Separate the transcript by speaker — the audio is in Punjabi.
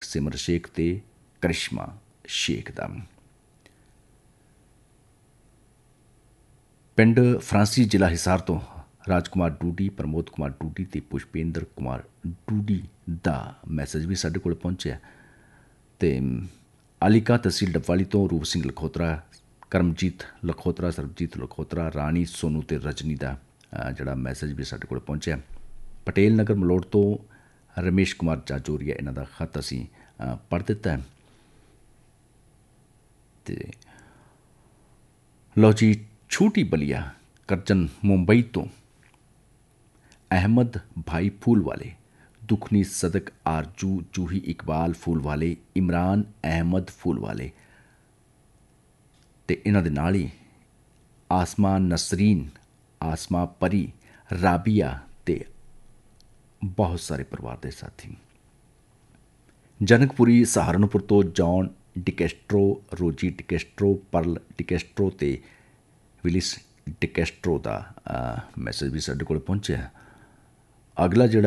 Speaker 1: ਸਿਮਰ ਸ਼ੇਖ ਤੇ ਕਰਿਸ਼ਮਾ ਸ਼ੇਖ ਦਾ। ਪਿੰਡ ਫਰਾਂਸੀ ਜ਼ਿਲ੍ਹਾ ਹਿਸਾਰ ਤੋਂ ਰਾਜਕੁਮਾਰ ਡੂਡੀ, ਪ੍ਰਮੋਦ ਕੁਮਾਰ ਡੂਡੀ ਤੇ ਪੁਸ਼ਪੇਂਦਰ ਕੁਮਾਰ ਡੂਡੀ ਦਾ ਮੈਸੇਜ ਵੀ ਸਾਡੇ ਕੋਲ ਪਹੁੰਚਿਆ। ਅਤੇ ਆਲੀਕਾ ਤਹਿਸੀਲ ਡੱਬਵਾਲੀ ਤੋਂ ਰੂਪ ਸਿੰਘ ਲਖੋਤਰਾ, ਕਰਮਜੀਤ ਲਖੋਤਰਾ, ਸਰਬਜੀਤ ਲਖੋਤਰਾ, ਰਾਣੀ ਸੋਨੂ ਤੇ ਰਜਨੀ ਦਾ ਜਿਹੜਾ ਮੈਸੇਜ ਵੀ ਸਾਡੇ ਕੋਲ ਪਹੁੰਚਿਆ। ਪਟੇਲ ਨਗਰ ਮਲੋਟ ਤੋਂ ਰਮੇਸ਼ ਕੁਮਾਰ ਜਾਜੋਰੀਆ, ਇਹਨਾਂ ਦਾ ਖਤ ਅਸੀਂ ਪੜ੍ਹ ਦਿੱਤਾ ਹੈ। ਅਤੇ ਲਓ ਜੀ, ਛੋਟੀ ਬਲੀਆ ਕਰਜਨ ਮੁੰਬਈ ਤੋਂ ਅਹਿਮਦ ਭਾਈ ਫੂਲ ਵਾਲੇ, ਦੁਖਨੀ ਸਦਕ ਆਰਜੂ ਜੂਹੀ ਇਕਬਾਲ ਫੂਲ ਵਾਲੇ, ਇਮਰਾਨ ਅਹਿਮਦ ਫੂਲ ਵਾਲੇ ਅਤੇ ਇਹਨਾਂ ਦੇ ਨਾਲ ਹੀ ਆਸਮਾ ਨਸਰੀਨ, ਆਸਮਾ ਪਰੀ, ਰਾਬੀਆ ਅਤੇ ਬਹੁਤ ਸਾਰੇ ਪਰਿਵਾਰ ਦੇ ਸਾਥੀ। ਜਨਕਪੁਰੀ ਸਹਾਰਨਪੁਰ ਤੋਂ ਜੌਨ ਡਿਕੈਸਟਰੋ, ਰੋਜੀ ਡਿਕੈਸਟਰੋ, ਪਰਲ ਡਿਕੈਸਟਰੋ ਅਤੇ ਵਿਲਿਸ ਡਿਕੈਸਟਰੋ ਦਾ ਮੈਸੇਜ ਵੀ ਸਾਡੇ ਕੋਲ ਪਹੁੰਚਿਆ। ਅਗਲਾ ਜਿਹੜਾ